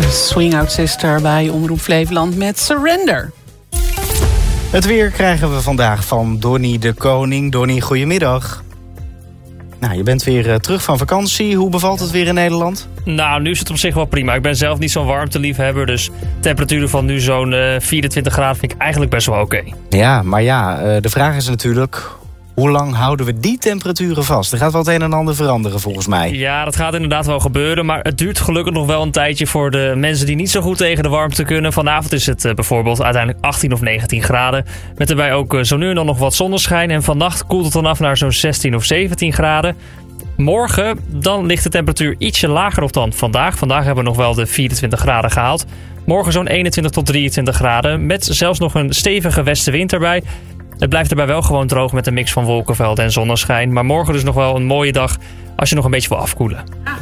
Swing Out Sister bij Omroep Flevoland met Surrender. Het weer krijgen we vandaag van Donnie de Koning. Donnie, goedemiddag. Nou, je bent weer terug van vakantie. Hoe bevalt het weer in Nederland? Nou, nu is het op zich wel prima. Ik ben zelf niet zo'n warmteliefhebber, dus temperaturen van nu zo'n 24 graden vind ik eigenlijk best wel oké. Ja, maar de vraag is natuurlijk, hoe lang houden we die temperaturen vast? Er gaat wel het een en ander veranderen volgens mij. Ja, dat gaat inderdaad wel gebeuren, maar het duurt gelukkig nog wel een tijdje voor de mensen die niet zo goed tegen de warmte kunnen. Vanavond is het bijvoorbeeld uiteindelijk 18 of 19 graden. Met daarbij ook zo nu en dan nog wat zonneschijn. En vannacht koelt het dan af naar zo'n 16 of 17 graden. Morgen, dan ligt de temperatuur ietsje lager op dan vandaag. Vandaag hebben we nog wel de 24 graden gehaald. Morgen zo'n 21 tot 23 graden. Met zelfs nog een stevige westenwind erbij. Het blijft erbij wel gewoon droog met een mix van wolkenvelden en zonneschijn. Maar morgen dus nog wel een mooie dag als je nog een beetje wil afkoelen.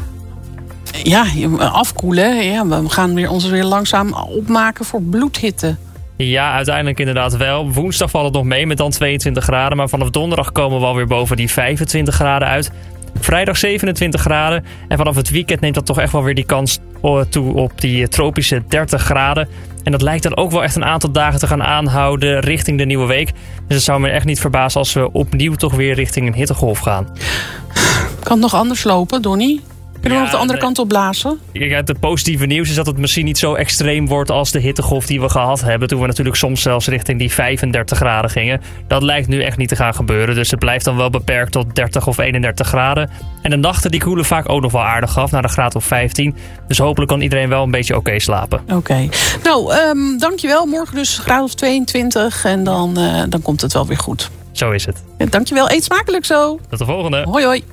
Ja, afkoelen. Ja, we gaan ons weer langzaam opmaken voor bloedhitte. Ja, uiteindelijk inderdaad wel. Woensdag valt het nog mee met dan 22 graden. Maar vanaf donderdag komen we alweer boven die 25 graden uit. Vrijdag 27 graden. En vanaf het weekend neemt dat toch echt wel weer die kans toe op die tropische 30 graden. En dat lijkt dan ook wel echt een aantal dagen te gaan aanhouden richting de nieuwe week. Dus het zou me echt niet verbazen als we opnieuw toch weer richting een hittegolf gaan. Kan het nog anders lopen, Donnie? Kunnen we nog de andere kant op blazen? Ja, het positieve nieuws is dat het misschien niet zo extreem wordt als de hittegolf die we gehad hebben. Toen we natuurlijk soms zelfs richting die 35 graden gingen. Dat lijkt nu echt niet te gaan gebeuren. Dus het blijft dan wel beperkt tot 30 of 31 graden. En de nachten die koelen vaak ook nog wel aardig af, naar de graad of 15. Dus hopelijk kan iedereen wel een beetje oké slapen. Oké. Nou, dankjewel. Morgen dus graad of 22. En dan komt het wel weer goed. Zo is het. Ja, dankjewel. Eet smakelijk zo. Tot de volgende. Hoi hoi.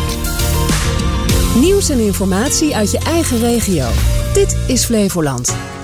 Nieuws en informatie uit je eigen regio. Dit is Flevoland.